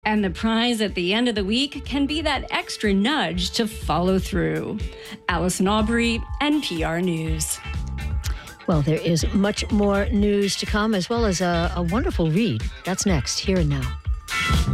And the prize at the end of the week can be that extra nudge to follow through. Allison Aubrey, NPR News. Well, there is much more news to come, as well as a wonderful read. That's next, Here and Now.